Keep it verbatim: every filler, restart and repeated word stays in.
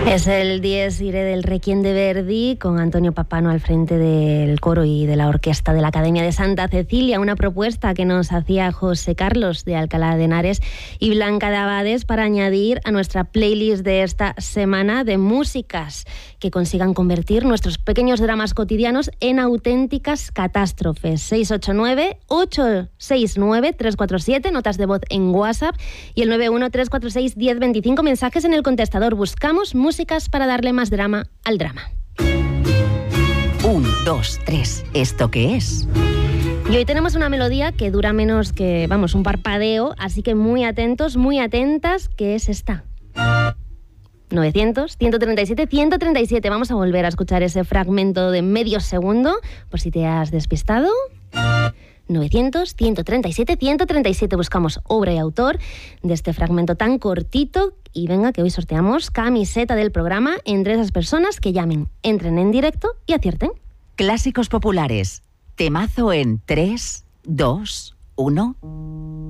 Es el Dies Irae del Requiem de Verdi, con Antonio Papano al frente del coro y de la orquesta de la Academia de Santa Cecilia, una propuesta que nos hacía José Carlos de Alcalá de Henares y Blanca de Abades para añadir a nuestra playlist de esta semana de músicas que consigan convertir nuestros pequeños dramas cotidianos en auténticas catástrofes. seis ocho nueve, ocho seis nueve, tres cuatro siete, notas de voz en WhatsApp, y el nueve uno tres cuatro seis, uno cero dos cinco, mensajes en el contestador. Buscamos música para darle más drama al drama. Un, dos, tres. ¿Esto qué es? Y hoy tenemos una melodía que dura menos que, vamos, un parpadeo, así que muy atentos, muy atentas, que es esta. novecientos, ciento treinta y siete, ciento treinta y siete. Vamos a volver a escuchar ese fragmento de medio segundo, por si te has despistado. novecientos, ciento treinta y siete, ciento treinta y siete. Buscamos obra y autor de este fragmento tan cortito. Y venga, que hoy sorteamos camiseta del programa entre esas personas que llamen, entren en directo y acierten. Clásicos populares. Temazo en tres, dos, uno.